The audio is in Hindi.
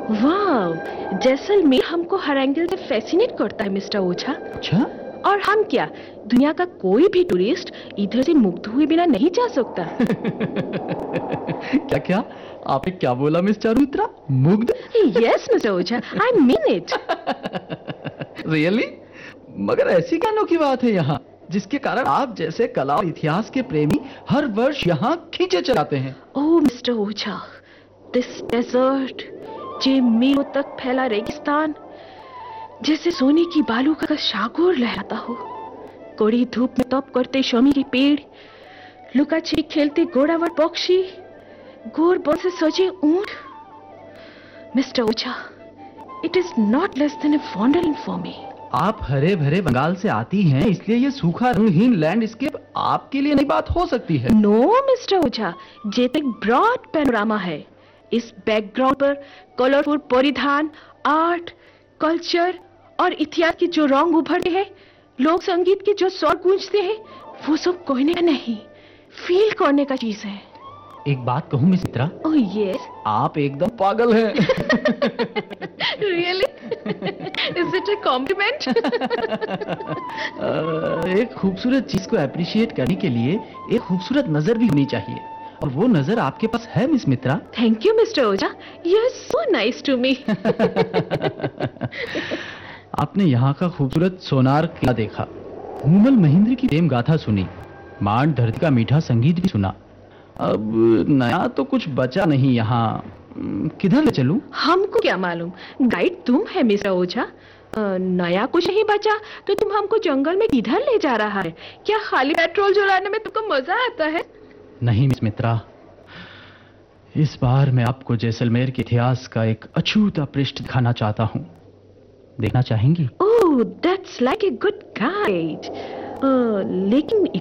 वाह, जैसलमेर हमको हर एंगल से फैसिनेट करता है मिस्टर ओझा। अच्छा? और हम क्या, दुनिया का कोई भी टूरिस्ट इधर से मुक्त हुए बिना नहीं जा सकता। क्या क्या आपने क्या बोला मिस चारुत्रा? मुग्ध? Yes mister Ojha, I mean it. Really? मगर ऐसी क्या अनोखी बात है यहाँ जिसके कारण आप जैसे कला और इतिहास के प्रेमी हर वर्ष यहाँ खींचे चलाते हैं? ओह मिस्टर ओझा, दिस डेजर्ट, जे मीलों तक फैला रेगिस्तान, जैसे सोने की बालू का सागोर लहराता हो, कड़ी धूप में तप करते शमी के पेड़, लुका छिपी खेलते घोड़ावर पक्षी, गोर बल से सजे ऊंट। Mister Ojha, it is not less than a Wonderland for me. आप हरे भरे बंगाल से आती हैं, इसलिए ये सूखा रंगहीन लैंडस्केप आपके लिए नई बात हो सकती है। नो मिस्टर ओझा, ये तो एक ब्रॉड पैनोरामा है। इस बैकग्राउंड पर कलरफुल परिधान, आर्ट, कल्चर और इतिहास के जो रंग उभरते हैं, लोक संगीत के जो स्वर गूंजते हैं, वो सब कहने का नहीं, फील करने का चीज है। एक बात कहूँ मिस मित्रा? Oh yes. आप एकदम पागल हैं। Really? Is it a compliment? एक खूबसूरत चीज को अप्रिशिएट करने के लिए एक खूबसूरत नजर भी होनी चाहिए, और वो नजर आपके पास है miss Mitra. Thank you mister Ojha, you are so nice to me. आपने यहाँ का खूबसूरत सोनार किला देखा, मूमल महेंद्र की प्रेम गाथा सुनी, मांड धरती का मीठा संगीत भी सुना। अब नया तो कुछ बचा नहीं यहाँ, किधर ले चलूं? हमको क्या मालूम, गाइड तुम है मिस्टर ओझा। नया कुछ नहीं बचा तो तुम हमको जंगल में किधर ले जा रहा है? क्या खाली पेट्रोल जलाने में तुमको मजा आता है? नहीं मिस मित्रा, इस बार मैं आपको जैसलमेर के इतिहास का एक अछूता पृष्ठ दिखाना चाहता हूँ। देखना चाहेंगी? ओह, that's like a good guide. लेकिन